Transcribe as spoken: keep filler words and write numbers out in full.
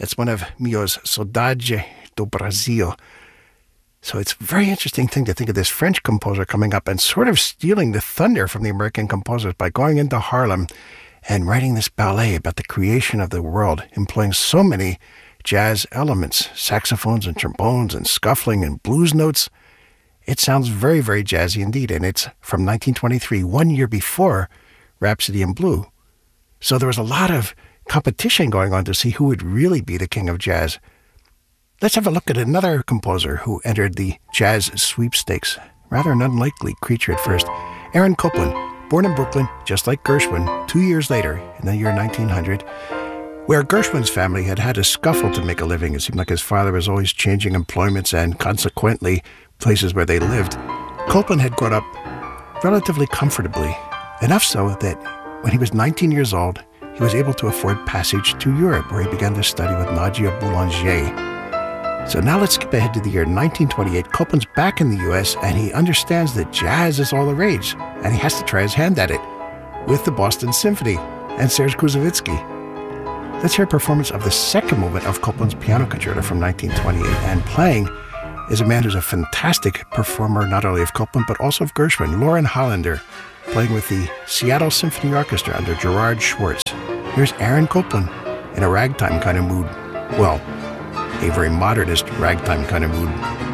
That's one of Mio's Saudade do Brasil. So it's a very interesting thing to think of this French composer coming up and sort of stealing the thunder from the American composers by going into Harlem and writing this ballet about the creation of the world, employing so many jazz elements, saxophones and trombones and scuffling and blues notes. It sounds very, very jazzy indeed, and it's from nineteen twenty-three, one year before Rhapsody in Blue. So there was a lot of competition going on to see who would really be the king of jazz. Let's have a look at another composer who entered the jazz sweepstakes. Rather an unlikely creature at first. Aaron Copland, born in Brooklyn, just like Gershwin, two years later, in the year nineteen hundred, where Gershwin's family had had a scuffle to make a living. It seemed like his father was always changing employments and, consequently, places where they lived. Copland had grown up relatively comfortably, enough so that when he was nineteen years old, he was able to afford passage to Europe, where he began to study with Nadia Boulanger. So now let's skip ahead to the year nineteen twenty-eight. Copland's back in the U S, and he understands that jazz is all the rage, and he has to try his hand at it with the Boston Symphony and Serge Kouzavitsky. Let's hear a performance of the second movement of Copland's Piano Concerto from nineteen twenty-eight, and playing is a man who's a fantastic performer, not only of Copland, but also of Gershwin, Loren Hollander, playing with the Seattle Symphony Orchestra under Gerard Schwartz. Here's Aaron Copland in a ragtime kind of mood. Well, a very modernist ragtime kind of mood.